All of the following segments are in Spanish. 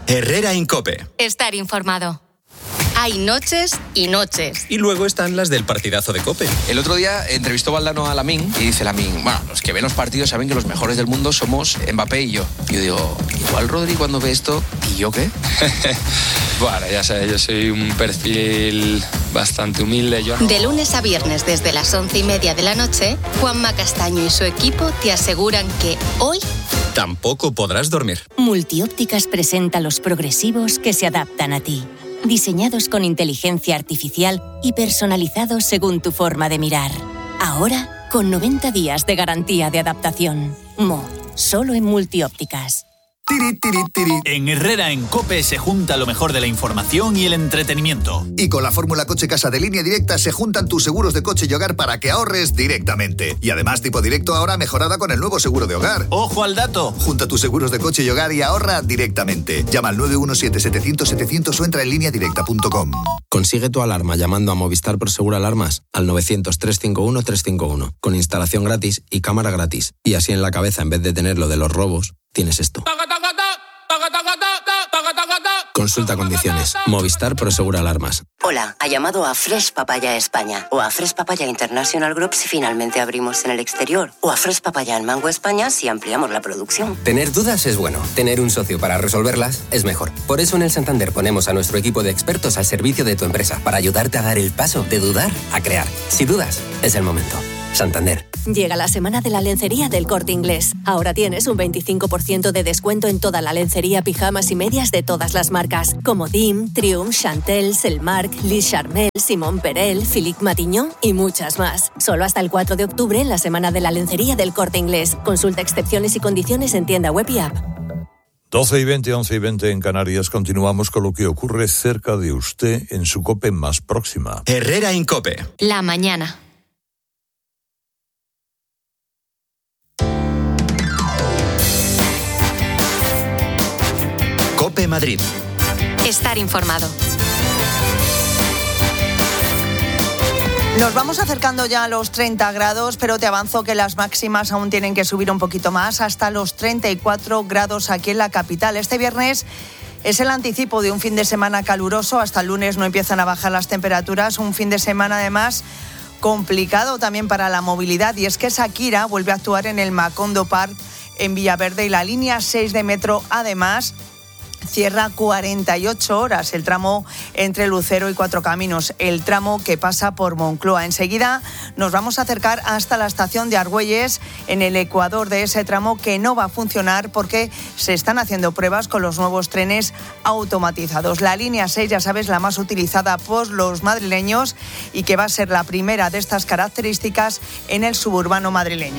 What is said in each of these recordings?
Herrera en COPE. Estar informado. Hay noches y noches. Y luego están las del partidazo de COPE. El otro día entrevistó Valdano a Lamine y dice Lamine, bueno, los que ven los partidos saben que los mejores del mundo somos Mbappé y yo. Yo digo, igual Rodri cuando ve esto, ¿y yo qué? Bueno, ya sabes, yo soy un perfil bastante humilde. De lunes a viernes desde las 11:30 de la noche, Juanma Castaño y su equipo te aseguran que hoy tampoco podrás dormir. Multiópticas presenta los progresivos que se adaptan a ti. Diseñados con inteligencia artificial y personalizados según tu forma de mirar. Ahora, con 90 días de garantía de adaptación. Solo en Multiópticas. Tiri, tiri, tiri. En Herrera en COPE se junta lo mejor de la información y el entretenimiento. Y con la fórmula Coche Casa de Línea Directa se juntan tus seguros de coche y hogar para que ahorres directamente. Y además tipo directo ahora mejorada con el nuevo seguro de hogar. ¡Ojo al dato! Junta tus seguros de coche y hogar y ahorra directamente. Llama al 917-700-700 o entra en lineadirecta.com. Consigue tu alarma llamando a Movistar Prosegur Alarmas al 900-351-351 con instalación gratis y cámara gratis. Y así en la cabeza, en vez de tener lo de los robos, tienes esto. Consulta condiciones. Movistar Prosegur Alarmas. Hola, ha llamado a Fresh Papaya España o a Fresh Papaya International Group si finalmente abrimos en el exterior o a Fresh Papaya en Mango España si ampliamos la producción. Tener dudas es bueno, tener un socio para resolverlas es mejor. Por eso en el Santander ponemos a nuestro equipo de expertos al servicio de tu empresa para ayudarte a dar el paso de dudar a crear. Si dudas, es el momento. Santander. Llega la semana de la lencería del Corte Inglés. Ahora tienes un 25% de descuento en toda la lencería, pijamas y medias de todas las marcas, como Dim, Triumph, Chantel, Selmark, Lis Charmel, Simón Perel, Philippe Matignon y muchas más. Solo hasta el 4 de octubre en la semana de la lencería del Corte Inglés. Consulta excepciones y condiciones en tienda web y app. 12:20, 11:20 en Canarias. Continuamos con lo que ocurre cerca de usted en su COPE más próxima. Herrera en COPE. La mañana. COPE Madrid. Estar informado. Nos vamos acercando ya a los 30 grados, pero te avanzo que las máximas aún tienen que subir un poquito más, hasta los 34 grados aquí en la capital. Este viernes es el anticipo de un fin de semana caluroso. Hasta el lunes no empiezan a bajar las temperaturas. Un fin de semana, además, complicado también para la movilidad. Y es que Shakira vuelve a actuar en el Macondo Park en Villaverde y la línea 6 de metro, además, cierra 48 horas el tramo entre Lucero y Cuatro Caminos, el tramo que pasa por Moncloa. Enseguida nos vamos a acercar hasta la estación de Argüelles, en el ecuador de ese tramo que no va a funcionar porque se están haciendo pruebas con los nuevos trenes automatizados. La línea 6, ya sabes, la más utilizada por los madrileños y que va a ser la primera de estas características en el suburbano madrileño.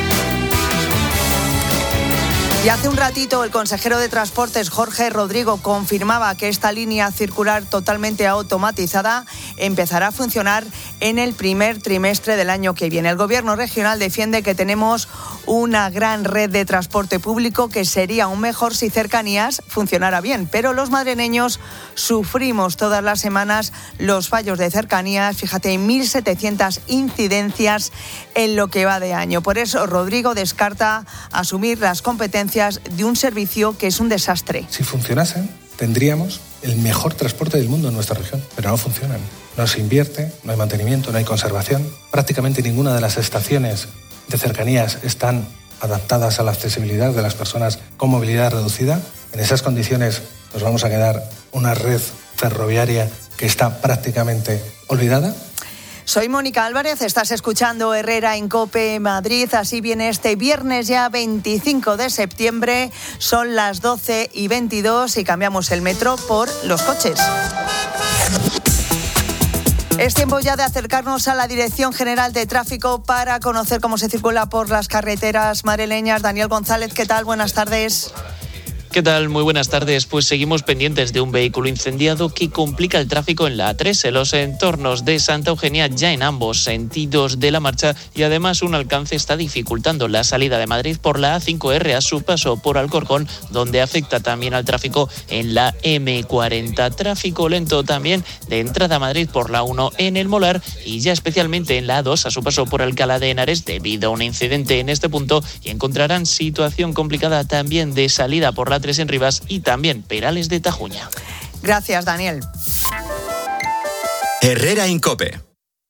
Y hace un ratito el consejero de Transportes, Jorge Rodrigo, confirmaba que esta línea circular totalmente automatizada empezará a funcionar en el primer trimestre del año que viene. El gobierno regional defiende que tenemos una gran red de transporte público, que sería aún mejor si Cercanías funcionara bien, pero los madrileños sufrimos todas las semanas los fallos de Cercanías. Fíjate, 1.700 incidencias en lo que va de año. Por eso Rodrigo descarta asumir las competencias de un servicio que es un desastre. Si funcionasen, tendríamos el mejor transporte del mundo en nuestra región, pero no funcionan. No se invierte, no hay mantenimiento, no hay conservación. Prácticamente ninguna de las estaciones de Cercanías están adaptadas a la accesibilidad de las personas con movilidad reducida. En esas condiciones nos vamos a quedar una red ferroviaria que está prácticamente olvidada. Soy Mónica Álvarez, estás escuchando Herrera en COPE Madrid. Así viene este viernes ya 25 de septiembre, son las 12:22 y cambiamos el metro por los coches. Es tiempo ya de acercarnos a la Dirección General de Tráfico para conocer cómo se circula por las carreteras madrileñas. Daniel González, ¿qué tal? Buenas tardes. ¿Qué tal? Muy buenas tardes. Pues seguimos pendientes de un vehículo incendiado que complica el tráfico en la A3, en los entornos de Santa Eugenia, ya en ambos sentidos de la marcha, y además un alcance está dificultando la salida de Madrid por la A5R a su paso por Alcorcón, donde afecta también al tráfico en la M40. Tráfico lento también de entrada a Madrid por la 1 en el Molar y ya especialmente en la A2 a su paso por Alcalá de Henares debido a un incidente en este punto, y encontrarán situación complicada también de salida por la A3 en Rivas y también Perales de Tajuña. Gracias, Daniel. Herrera en COPE.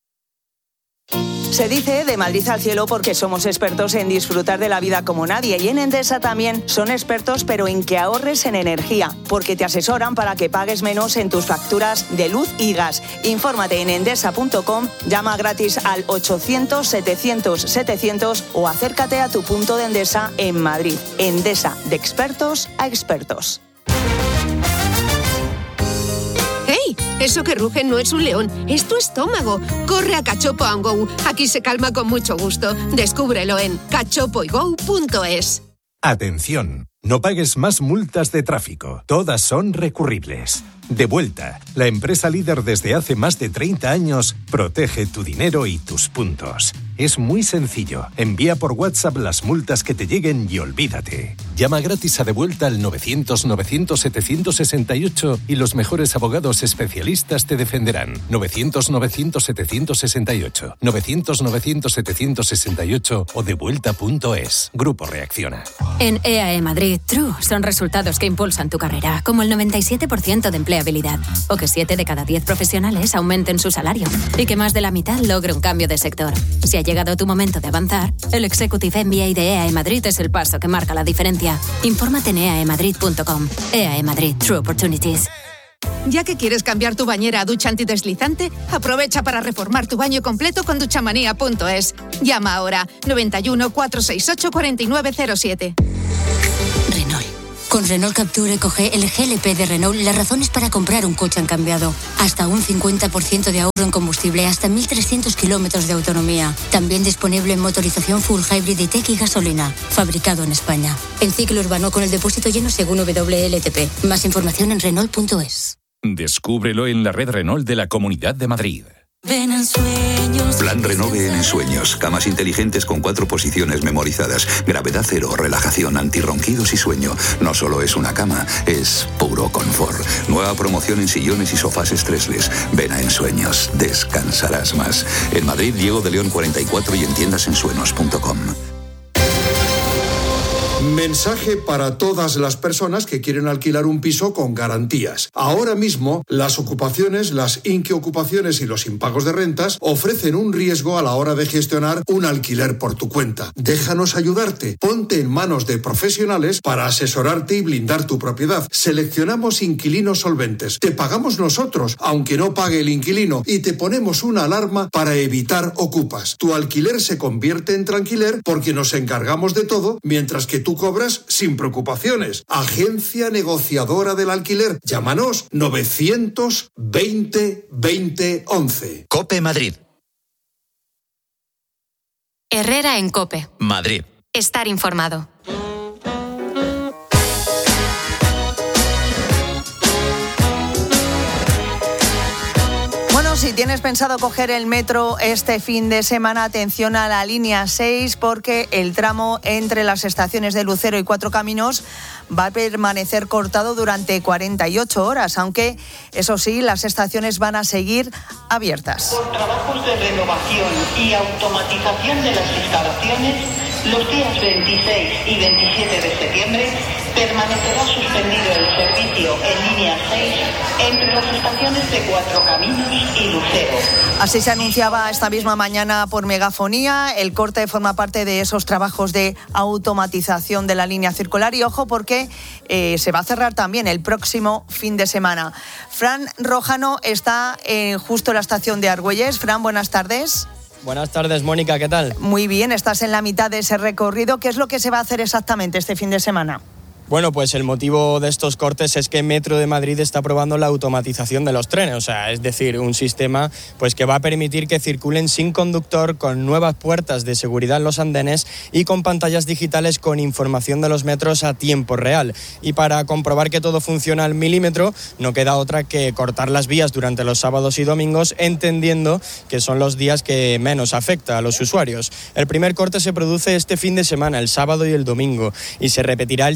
Se dice de Madrid al cielo porque somos expertos en disfrutar de la vida como nadie, y en Endesa también son expertos, pero en que ahorres en energía, porque te asesoran para que pagues menos en tus facturas de luz y gas. Infórmate en endesa.com, llama gratis al 800-700-700 o acércate a tu punto de Endesa en Madrid. Endesa, de expertos a expertos. ¡Hey! Eso que ruge no es un león, es tu estómago. Corre a Cachopo & Go. Aquí se calma con mucho gusto. Descúbrelo en cachopoygo.es. Atención, no pagues más multas de tráfico. Todas son recurribles. Devuelta, la empresa líder desde hace más de 30 años, protege tu dinero y tus puntos. Es muy sencillo. Envía por WhatsApp las multas que te lleguen y olvídate. Llama gratis a Devuelta al 900-900-768 y los mejores abogados especialistas te defenderán. 900-900-768. 900-900-768 o devuelta.es. Grupo Reacciona. En EAE Madrid, True son resultados que impulsan tu carrera, como el 97% de empleabilidad, o que 7 de cada 10 profesionales aumenten su salario y que más de la mitad logre un cambio de sector. Si ha llegado tu momento de avanzar, el Executive MBA de EAE Madrid es el paso que marca la diferencia. Infórmate en eaemadrid.com. EAE Madrid, True Opportunities. Ya que quieres cambiar tu bañera a ducha antideslizante, aprovecha para reformar tu baño completo con duchamanía.es. Llama ahora 91 468 4907. Renault. Con Renault Capture Eco-G, el GLP de Renault, las razones para comprar un coche han cambiado. Hasta un 50% de ahorro en combustible, hasta 1.300 kilómetros de autonomía. También disponible en motorización full hybrid e-tech y gasolina. Fabricado en España. En ciclo urbano con el depósito lleno según WLTP. Más información en Renault.es. Descúbrelo en la red Renault de la Comunidad de Madrid. Ven en sueños. Plan Renove en Ensueños. Camas inteligentes con 4 posiciones memorizadas. Gravedad cero, relajación, antirronquidos y sueño. No solo es una cama, es puro confort. Nueva promoción en sillones y sofás stressless. Ven a Ensueños. Descansarás más. En Madrid, Diego de León 44 y en tiendasensueños.com. Mensaje para todas las personas que quieren alquilar un piso con garantías. Ahora mismo, las ocupaciones, las inquiocupaciones y los impagos de rentas ofrecen un riesgo a la hora de gestionar un alquiler por tu cuenta. Déjanos ayudarte. Ponte en manos de profesionales para asesorarte y blindar tu propiedad. Seleccionamos inquilinos solventes. Te pagamos nosotros, aunque no pague el inquilino, y te ponemos una alarma para evitar ocupas. Tu alquiler se convierte en tranquiler porque nos encargamos de todo, mientras que tú cobras sin preocupaciones. Agencia negociadora del alquiler. Llámanos 920 20 11. COPE Madrid. Herrera en COPE. Madrid. Estar informado. Bueno, si tienes pensado coger el metro este fin de semana, atención a la línea 6, porque el tramo entre las estaciones de Lucero y Cuatro Caminos va a permanecer cortado durante 48 horas, aunque, eso sí, las estaciones van a seguir abiertas. Por trabajos de renovación y automatización de las instalaciones, los días 26 y 27 de septiembre permanecerá suspendido el servicio en línea 6 entre las estaciones de Cuatro Caminos y Lucero. Así se anunciaba esta misma mañana por megafonía. El corte forma parte de esos trabajos de automatización de la línea circular y ojo porque se va a cerrar también el próximo fin de semana. Fran Rojano está justo en la estación de Argüelles. Fran, buenas tardes. Buenas tardes, Mónica, ¿qué tal? Muy bien, estás en la mitad de ese recorrido. ¿Qué es lo que se va a hacer exactamente este fin de semana? Bueno, pues el motivo de estos cortes es que Metro de Madrid está probando la automatización de los trenes, o sea, es decir, un sistema pues que va a permitir que circulen sin conductor, con nuevas puertas de seguridad en los andenes y con pantallas digitales con información de los metros a tiempo real. Y para comprobar que todo funciona al milímetro, no queda otra que cortar las vías durante los sábados y domingos, entendiendo que son los días que menos afecta a los usuarios. El primer corte se produce este fin de semana, el sábado y el domingo, y se repetirá el siguiente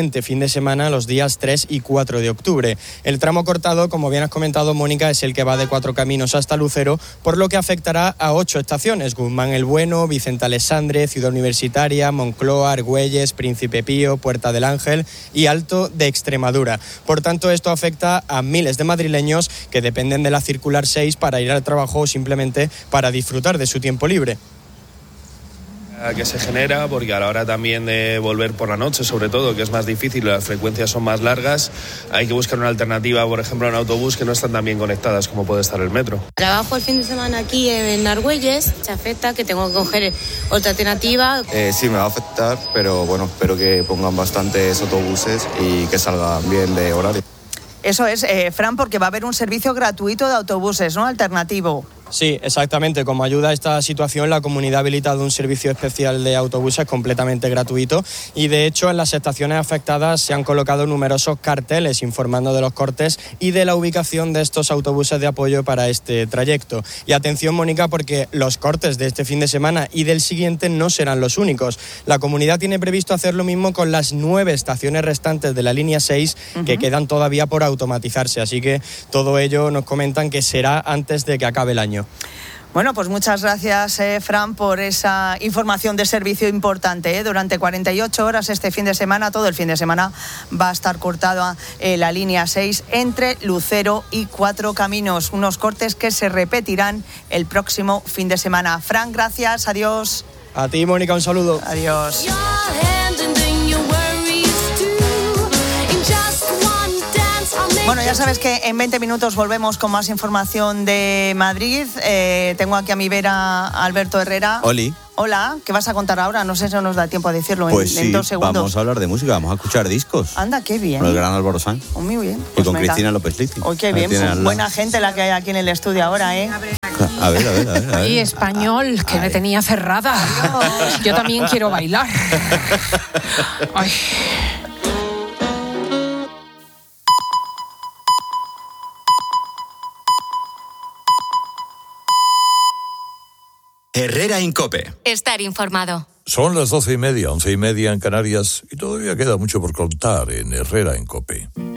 siguiente fin de semana, los días 3 y 4 de octubre. El tramo cortado, como bien has comentado, Mónica, es el que va de Cuatro Caminos hasta Lucero, por lo que afectará a 8 estaciones: Guzmán el Bueno, Vicente Alessandre, Ciudad Universitaria, Moncloa, Argüelles, Príncipe Pío, Puerta del Ángel y Alto de Extremadura. Por tanto, esto afecta a miles de madrileños que dependen de la circular 6 para ir al trabajo o simplemente para disfrutar de su tiempo libre. Que se genera, porque a la hora también de volver por la noche, sobre todo, que es más difícil, las frecuencias son más largas, hay que buscar una alternativa, por ejemplo, en autobús, que no están tan bien conectadas como puede estar el metro. Trabajo el fin de semana aquí en Argüelles, se afecta que tengo que coger otra alternativa. Sí, me va a afectar, pero bueno, espero que pongan bastantes autobuses y que salgan bien de horario. Eso es, Fran, porque va a haber un servicio gratuito de autobuses, ¿no? Alternativo. Sí, exactamente. Como ayuda a esta situación, la comunidad ha habilitado un servicio especial de autobuses completamente gratuito y, de hecho, en las estaciones afectadas se han colocado numerosos carteles informando de los cortes y de la ubicación de estos autobuses de apoyo para este trayecto. Y atención, Mónica, porque los cortes de este fin de semana y del siguiente no serán los únicos. La comunidad tiene previsto hacer lo mismo con las 9 estaciones restantes de la línea 6 que quedan todavía por automatizarse. Así que todo ello nos comentan que será antes de que acabe el año. Bueno, pues muchas gracias, Fran, por esa información de servicio importante. Durante 48 horas este fin de semana, todo el fin de semana, va a estar cortada la línea 6 entre Lucero y Cuatro Caminos. Unos cortes que se repetirán el próximo fin de semana. Fran, gracias, adiós. A ti, Mónica, un saludo. Adiós. Bueno, ya sabes que en 20 minutos volvemos con más información de Madrid. Tengo aquí a mi vera a Alberto Herrera. Oli. Hola, ¿qué vas a contar ahora? No sé si nos da tiempo a decirlo pues en 2 segundos. Vamos a hablar de música, vamos a escuchar discos. Anda, qué bien. Con el gran Álvaro Sanz. Muy bien. Pues y con Cristina López Litti. Oh, qué bien, pues buena gente la que hay aquí en el estudio ahora, ¿eh? A ver. Y español, que me tenía cerrada. Yo también quiero bailar. Ay. Herrera Incope. Estar informado. Son las 12:30, 11:30 en Canarias y todavía queda mucho por contar en Herrera Incope.